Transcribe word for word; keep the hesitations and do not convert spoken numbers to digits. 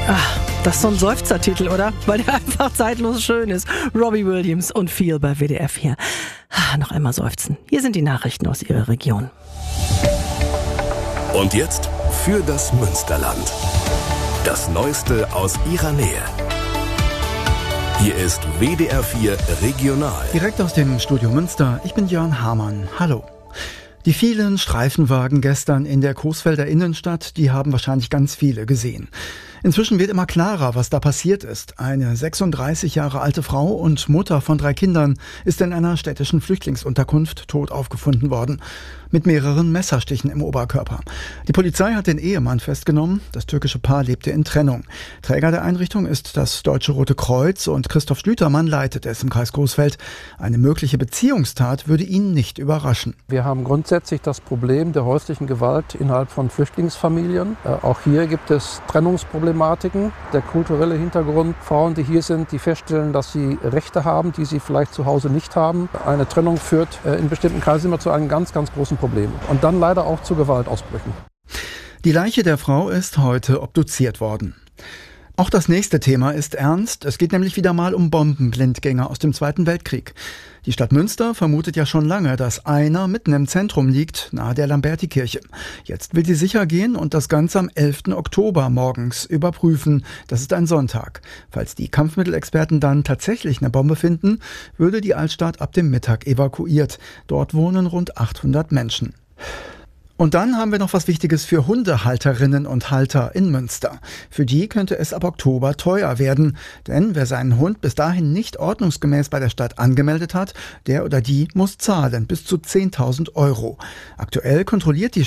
Ach, das ist so ein Seufzertitel, oder? Weil der einfach zeitlos schön ist. Robbie Williams und Feel bei W D R vier. Ah, noch einmal seufzen. Hier sind die Nachrichten aus Ihrer Region. Und jetzt für das Münsterland. Das Neueste aus Ihrer Nähe. Hier ist W D R vier Regional. Direkt aus dem Studio Münster. Ich bin Jörn Hamann. Hallo. Die vielen Streifenwagen gestern in der Coesfelder Innenstadt, die haben wahrscheinlich ganz viele gesehen. Inzwischen wird immer klarer, was da passiert ist. Eine sechsunddreißig Jahre alte Frau und Mutter von drei Kindern ist in einer städtischen Flüchtlingsunterkunft tot aufgefunden worden. Mit mehreren Messerstichen im Oberkörper. Die Polizei hat den Ehemann festgenommen. Das türkische Paar lebte in Trennung. Träger der Einrichtung ist das Deutsche Rote Kreuz und Christoph Schlütermann leitet es im Kreis Coesfeld. Eine mögliche Beziehungstat würde ihn nicht überraschen. Wir haben grundsätzlich das Problem der häuslichen Gewalt innerhalb von Flüchtlingsfamilien. Äh, auch hier gibt es Trennungsproblematiken. Der kulturelle Hintergrund, Frauen, die hier sind, die feststellen, dass sie Rechte haben, die sie vielleicht zu Hause nicht haben. Eine Trennung führt äh, in bestimmten Kreisen immer zu einem ganz, ganz großen Problem. Und dann leider auch zu Gewaltausbrüchen. Die Leiche der Frau ist heute obduziert worden. Auch das nächste Thema ist ernst. Es geht nämlich wieder mal um Bombenblindgänger aus dem Zweiten Weltkrieg. Die Stadt Münster vermutet ja schon lange, dass einer mitten im Zentrum liegt, nahe der Lambertikirche. Jetzt will sie sicher gehen und das Ganze am elften Oktober morgens überprüfen. Das ist ein Sonntag. Falls die Kampfmittelexperten dann tatsächlich eine Bombe finden, würde die Altstadt ab dem Mittag evakuiert. Dort wohnen rund achthundert Menschen. Und dann haben wir noch was Wichtiges für Hundehalterinnen und Halter in Münster. Für die könnte es ab Oktober teuer werden. Denn wer seinen Hund bis dahin nicht ordnungsgemäß bei der Stadt angemeldet hat, der oder die muss zahlen, bis zu zehntausend Euro. Aktuell kontrolliert die